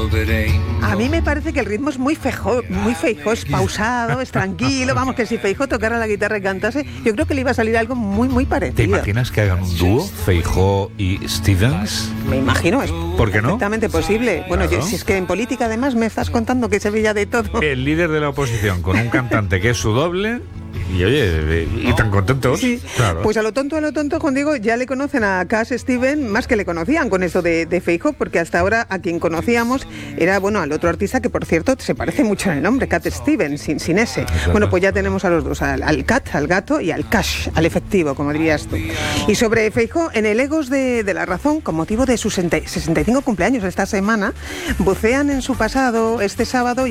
A mí me parece que el ritmo es muy Feijóo, es pausado, es tranquilo. Vamos, que si Feijóo tocara la guitarra y cantase, yo creo que le iba a salir algo muy, muy parecido. ¿Te imaginas que hagan un dúo, Feijóo y Stevens? Me imagino, es ¿por qué no? perfectamente posible. Bueno, Claro. si es que en política además me estás contando que se veía de todo. El líder de la oposición con un cantante que es su doble y oye, y tan contentos. Sí. Claro. Pues a lo tonto, Juan Diego, ya le conocen a Cass Steven más que le conocían con eso de Feijóo, porque hasta ahora a quien conocíamos era, bueno, al otro artista que, por cierto, se parece mucho en el nombre, Cat Stevens, sin ese. Exacto. Bueno, pues ya tenemos a los dos, al Cat, al gato, y al cash, al efectivo, como dirías tú. Y sobre Feijóo, en el Egos de la Razón, con motivo de sus 65 cumpleaños esta semana, bucean en su pasado este sábado.